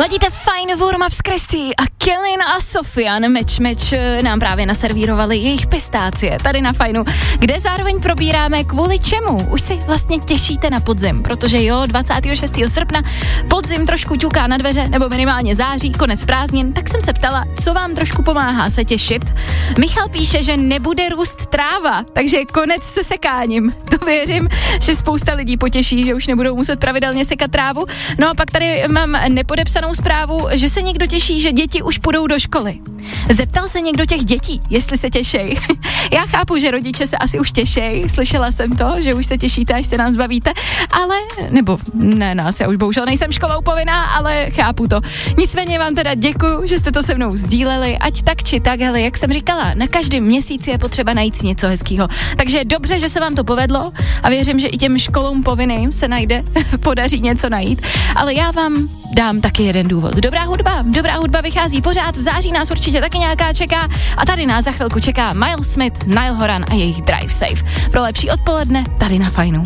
Ladíte fajn warm-up s Kristý a Kellyn a Sofian meč nám právě naservírovali jejich pistácie tady na Fajnu, kde zároveň probíráme kvůli čemu. Už si vlastně těšíte na podzim, protože jo, 26. srpna podzim trošku ťuká na dveře, nebo minimálně září, konec prázdnin, tak jsem se ptala, co vám trošku pomáhá se těšit. Michal píše, že nebude růst tráva, takže konec se sekáním. To věřím, že spousta lidí potěší, že už nebudou muset pravidelně sekat trávu. No a pak tady mám nepodepsanou zprávu, že se někdo těší, že děti už půjdou do školy. Zeptal se někdo těch dětí, jestli se těšej. Já chápu, že rodiče se asi už těšej, slyšela jsem to, že už se těšíte, až se nás bavíte, ale, nebo ne nás, já už bohužel nejsem školou povinná, ale chápu to. Nicméně vám teda děkuju, že jste to se mnou sdíleli, ať tak či tak, hele, jak jsem říkala, na každém měsíci je potřeba najít si něco hezkýho. Takže dobře, že se vám to povedlo a věřím, že i těm školům povinným se podaří něco najít, ale já vám dám taky jeden důvod. Dobrá hudba vychází pořád, v září nás určitě taky nějaká čeká a tady nás za chvilku čeká Miles Smith, Niall Horan a jejich Drive Safe. Pro lepší odpoledne tady na Fajnu.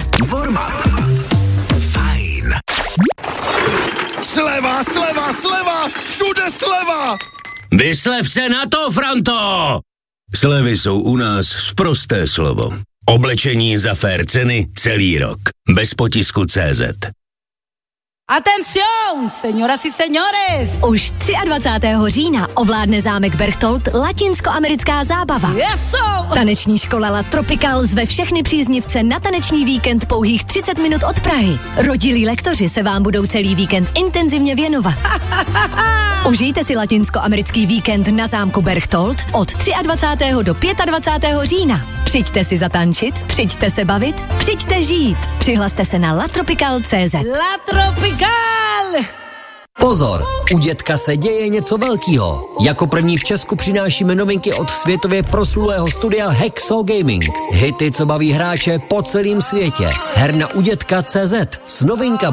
Fajn. Sleva, všude sleva! Vyslev se na to, Franto! Slevy jsou u nás sprosté slovo. Oblečení za fér ceny celý rok. Bez potisku CZ. Atención, señoras y señores! Už 23. října ovládne zámek Berchtold latinskoamerická zábava. Yeso! Taneční škola La Tropical zve všechny příznivce na taneční víkend pouhých 30 minut od Prahy. Rodilí lektoři se vám budou celý víkend intenzivně věnovat. Užijte si latinskoamerický víkend na zámku Berchtold od 23. do 25. října. Přijďte si zatančit, přijďte se bavit, přijďte žít. Přihlaste se na latropical.cz. La Tropical! Pozor, u dětka se děje něco velkýho. Jako první v Česku přinášíme novinky od světově proslulého studia Hexo Gaming. Hity, co baví hráče po celém světě. Herna u dětka.cz s novinkami.